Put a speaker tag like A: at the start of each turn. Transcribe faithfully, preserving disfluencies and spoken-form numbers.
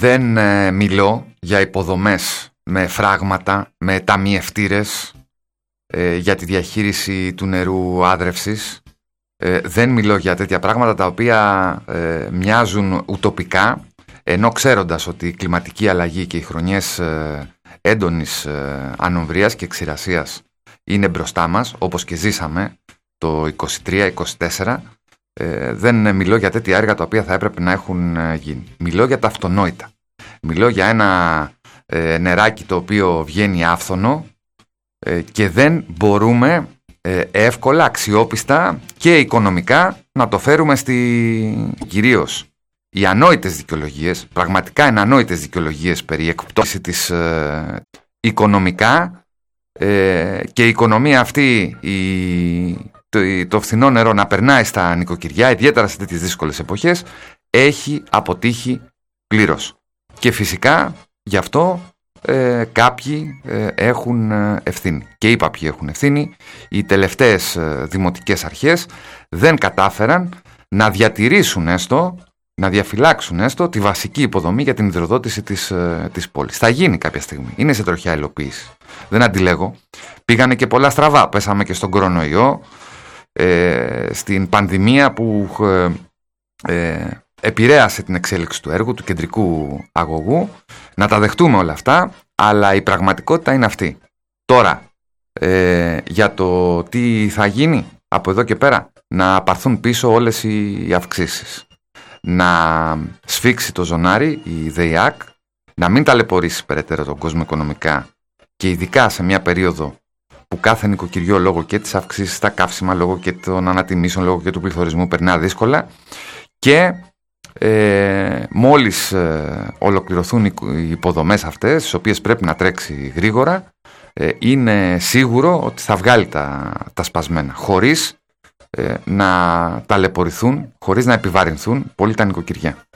A: Δεν ε, μιλώ για υποδομές με φράγματα, με ταμιευτήρες, ε, για τη διαχείριση του νερού άδρευσης. Ε, δεν μιλώ για τέτοια πράγματα τα οποία ε, μοιάζουν ουτοπικά, ενώ ξέροντας ότι η κλιματική αλλαγή και οι χρονιές ε, έντονης ε, ανομβρίας και ξηρασίας είναι μπροστά μας, όπως και ζήσαμε το είκοσι τρία είκοσι τέσσερα, ε, δεν μιλώ για τέτοια έργα τα οποία θα έπρεπε να έχουν ε, γίνει. Μιλώ για τα αυτονόητα. Μιλώ για ένα ε, νεράκι το οποίο βγαίνει άφθονο ε, και δεν μπορούμε ε, εύκολα, αξιόπιστα και οικονομικά να το φέρουμε στη... κυρίως οι ανόητες δικαιολογίες, πραγματικά είναι ανόητες δικαιολογίες περί εκπτώση της ε, οικονομικά ε, και η οικονομία αυτή, η, το, το φθηνό νερό να περνάει στα νοικοκυριά, ιδιαίτερα σε τέτοιες δύσκολες εποχές, έχει αποτύχει πλήρως. Και φυσικά γι' αυτό ε, κάποιοι ε, έχουν ευθύνη. Και είπα ποιοι έχουν ευθύνη. Οι τελευταίες ε, δημοτικές αρχές δεν κατάφεραν να διατηρήσουν έστω, να διαφυλάξουν έστω τη βασική υποδομή για την υδροδότηση της, ε, της πόλης. Θα γίνει κάποια στιγμή. Είναι σε τροχιά υλοποίηση. Δεν αντιλέγω. Πήγανε και πολλά στραβά. Πέσαμε και στον κορονοϊό, ε, στην πανδημία που ε, ε, επηρέασε την εξέλιξη του έργου, του κεντρικού αγωγού. Να τα δεχτούμε όλα αυτά, αλλά η πραγματικότητα είναι αυτή. Τώρα, ε, για το τι θα γίνει από εδώ και πέρα, να πάρθουν πίσω όλες οι αυξήσεις. Να σφίξει το ζωνάρι, η ΔΕΙΑΚ, να μην ταλαιπωρήσει περαιτέρω τον κόσμο οικονομικά και ειδικά σε μια περίοδο που κάθε νοικοκυριό λόγω και της αυξήσης στα καύσιμα, λόγω και των ανατιμήσεων, λόγω και του πληθωρισμού περνά δύσκολα και ε, μόλις ε, ολοκληρωθούν οι υποδομές αυτές, τις οποίες πρέπει να τρέξει γρήγορα, ε, είναι σίγουρο ότι θα βγάλει τα, τα σπασμένα, χωρίς ε, να ταλαιπωρηθούν, χωρίς να επιβαρυνθούν πολύ τα νοικοκυριά.